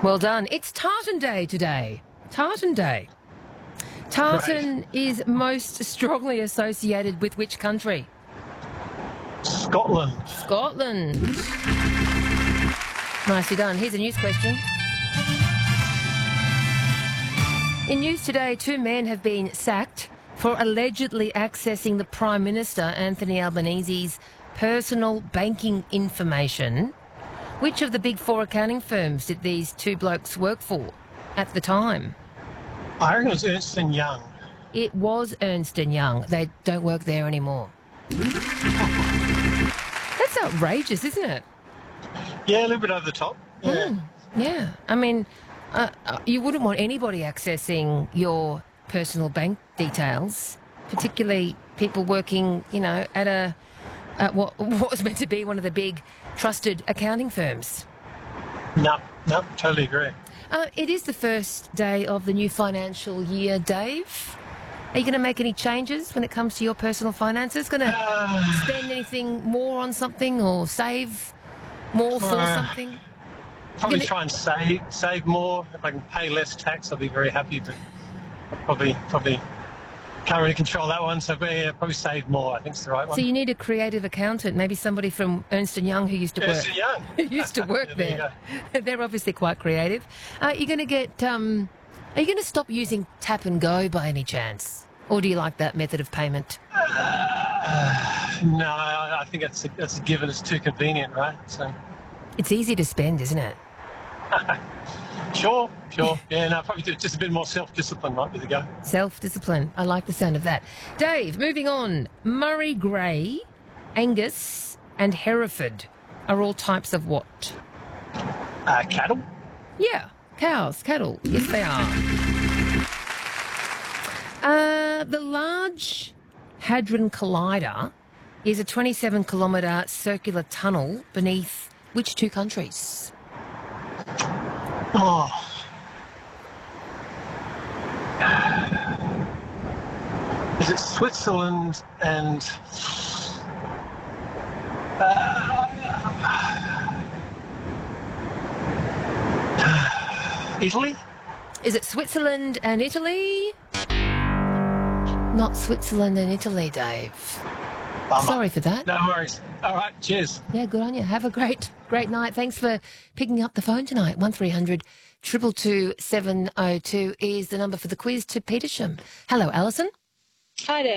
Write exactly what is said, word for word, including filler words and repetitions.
Well done. It's Tartan Day today. Tartan Day. Tartan Right. is most strongly associated with which country? Scotland. Scotland. Nicely done. Here's a news question. In news today, two men have been sacked for allegedly accessing the Prime Minister, Anthony Albanese's personal banking information. Which of the big four accounting firms did these two blokes work for at the time? I reckon it was Ernst and Young. It was Ernst and Young. They don't work there anymore. That's outrageous, isn't it? Yeah, a little bit over the top. Yeah. Mm, yeah. I mean, uh, uh, you wouldn't want anybody accessing your personal bank details, particularly people working, you know, at a at what, what was meant to be one of the big trusted accounting firms. No, no, totally agree. Uh, it is the first day of the new financial year, Dave. Are you going to make any changes when it comes to your personal finances? Going to Uh, spend anything more on something or save more for Uh, something? probably Gonna- try and save save more. If I can pay less tax, I'll be very happy. But probably probably can't really control that one. So yeah, probably save more. I think it's the right one. So you need a creative accountant, maybe somebody from Ernst and Young who used to work. Ernst and Young. who used to work Yeah, there you there. They're obviously quite creative. Uh, you're going to get. Um, are you going to stop using tap and go by any chance, or do you like that method of payment? No, I I think that's a, that's a given. It's too convenient, right? So It's easy to spend, isn't it? sure, sure. Yeah, no, probably do- just a bit more self-discipline might be the go. Self-discipline. I like the sound of that. Dave, moving on. Murray Grey, Angus and Hereford are all types of what? Uh, cattle. Yeah, cows, cattle. Yes, they are. Uh, the Large Hadron Collider is a twenty-seven kilometre circular tunnel beneath which two countries? Oh. Is it Switzerland and uh, Italy? Is it Switzerland and Italy? Not Switzerland and Italy, Dave. Bummer. Sorry for that. No worries. All right, cheers. Yeah, good on you. Have a great, great night. Thanks for picking up the phone tonight. one three hundred two two two seven oh two is the number for the quiz to Petersham. Hello, Alison. Hi there.